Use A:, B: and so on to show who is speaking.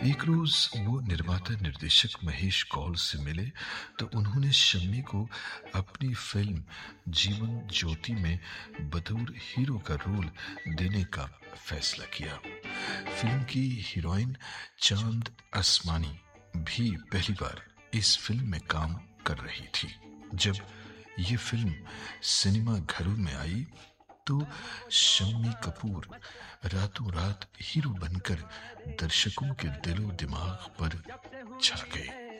A: एक रोज वो निर्माता निर्देशक महेश कौल से मिले तो उन्होंने शम्मी को अपनी फिल्म जीवन ज्योति में बतौर हीरो का रोल देने का फैसला किया। फिल्म की हीरोइन चांद आसमानी भी पहली बार इस फिल्म में काम कर रही थी। जब ये फिल्म सिनेमा घरों में आई तो शम्मी कपूर रातों रात हीरो बनकर दर्शकों के दिलो दिमाग पर छा गए।